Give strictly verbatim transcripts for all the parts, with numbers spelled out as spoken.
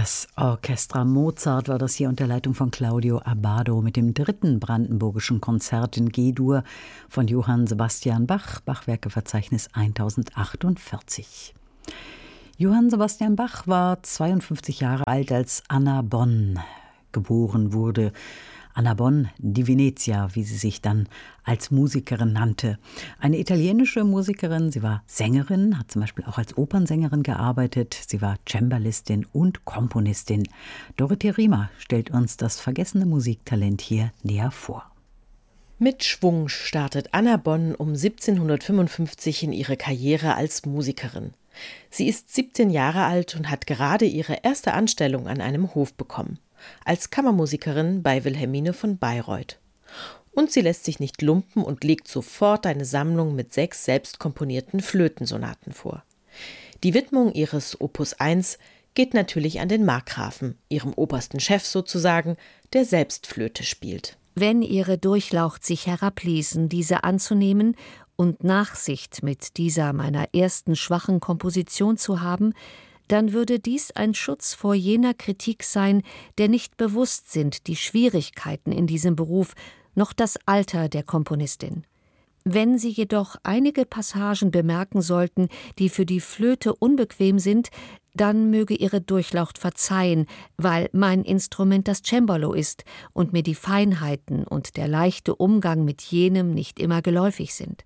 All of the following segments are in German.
Das Orchestra Mozart war das hier unter Leitung von Claudio Abbado mit dem dritten brandenburgischen Konzert in G-Dur von Johann Sebastian Bach, Bachwerkeverzeichnis tausendachtachtundvierzig. Johann Sebastian Bach war zweiundfünfzig Jahre alt, als Anna Bonn geboren wurde. Anna Bonn di Venezia, wie sie sich dann als Musikerin nannte. Eine italienische Musikerin, sie war Sängerin, hat zum Beispiel auch als Opernsängerin gearbeitet. Sie war Cembalistin und Komponistin. Dorothee Riemer stellt uns das vergessene Musiktalent hier näher vor. Mit Schwung startet Anna Bonn um siebzehnhundertfünfundfünfzig in ihre Karriere als Musikerin. Sie ist siebzehn Jahre alt und hat gerade ihre erste Anstellung an einem Hof bekommen. Als Kammermusikerin bei Wilhelmine von Bayreuth. Und sie lässt sich nicht lumpen und legt sofort eine Sammlung mit sechs selbst komponierten Flötensonaten vor. Die Widmung ihres Opus eins geht natürlich an den Markgrafen, ihrem obersten Chef sozusagen, der selbst Flöte spielt. Wenn ihre Durchlaucht sich herabließen, diese anzunehmen und Nachsicht mit dieser meiner ersten schwachen Komposition zu haben, dann würde dies ein Schutz vor jener Kritik sein, der nicht bewusst sind die Schwierigkeiten in diesem Beruf, noch das Alter der Komponistin. Wenn Sie jedoch einige Passagen bemerken sollten, die für die Flöte unbequem sind, dann möge Ihre Durchlaucht verzeihen, weil mein Instrument das Cembalo ist und mir die Feinheiten und der leichte Umgang mit jenem nicht immer geläufig sind.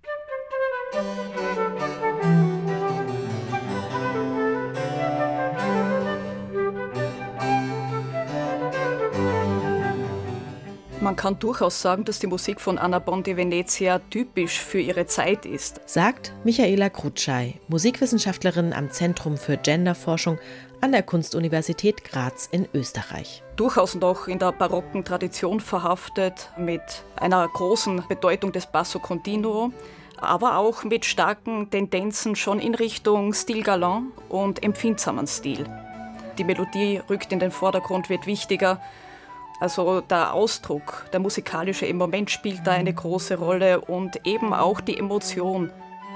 Man kann durchaus sagen, dass die Musik von Anna Bonn di Venezia typisch für ihre Zeit ist, sagt Michaela Krutschay, Musikwissenschaftlerin am Zentrum für Genderforschung an der Kunstuniversität Graz in Österreich. Durchaus noch in der barocken Tradition verhaftet, mit einer großen Bedeutung des Basso Continuo, aber auch mit starken Tendenzen schon in Richtung Stil galant und empfindsamen Stil. Die Melodie rückt in den Vordergrund, wird wichtiger. Also der Ausdruck, der musikalische Moment spielt da eine große Rolle und eben auch die Emotion.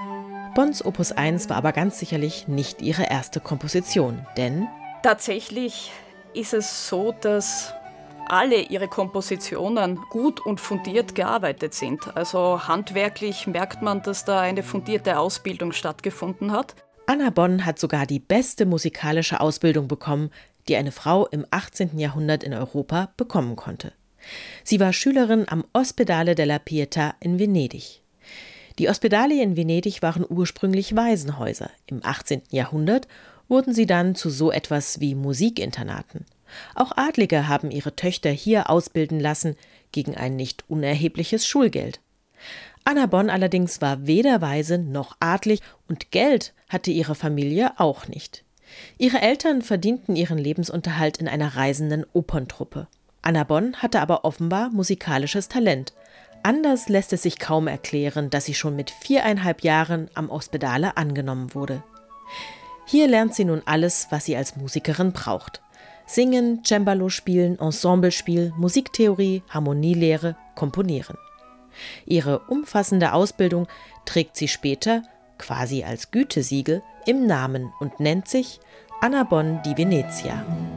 Bonns Opus eins war aber ganz sicherlich nicht ihre erste Komposition, denn tatsächlich ist es so, dass alle ihre Kompositionen gut und fundiert gearbeitet sind. Also handwerklich merkt man, dass da eine fundierte Ausbildung stattgefunden hat. Anna Bonn hat sogar die beste musikalische Ausbildung bekommen, die eine Frau im achtzehnten Jahrhundert in Europa bekommen konnte. Sie war Schülerin am Ospedale della Pietà in Venedig. Die Ospedali in Venedig waren ursprünglich Waisenhäuser. Im achtzehnten Jahrhundert wurden sie dann zu so etwas wie Musikinternaten. Auch Adlige haben ihre Töchter hier ausbilden lassen, gegen ein nicht unerhebliches Schulgeld. Anna Bonn allerdings war weder Waise noch adlig und Geld hatte ihre Familie auch nicht. Ihre Eltern verdienten ihren Lebensunterhalt in einer reisenden Operntruppe. Anna Bonn hatte aber offenbar musikalisches Talent. Anders lässt es sich kaum erklären, dass sie schon mit viereinhalb Jahren am Ospedale angenommen wurde. Hier lernt sie nun alles, was sie als Musikerin braucht. Singen, Cembalo spielen, Ensemblespiel, Musiktheorie, Harmonielehre, Komponieren. Ihre umfassende Ausbildung trägt sie später, quasi als Gütesiegel, im Namen und nennt sich Anna Bonn di Venezia.